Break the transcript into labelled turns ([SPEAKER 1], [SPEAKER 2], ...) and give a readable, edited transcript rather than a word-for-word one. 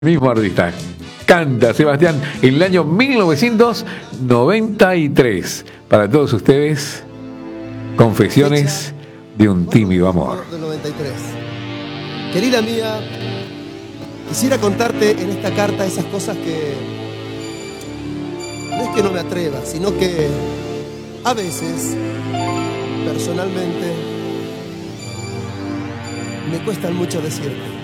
[SPEAKER 1] Mismo artista. Canta Sebastián en el año 1993. Para todos ustedes, Confesiones de un tímido amor.
[SPEAKER 2] Del 93. Querida mía, quisiera contarte en esta carta esas cosas que no es que no me atreva, sino que a veces, personalmente, me cuestan mucho decirte.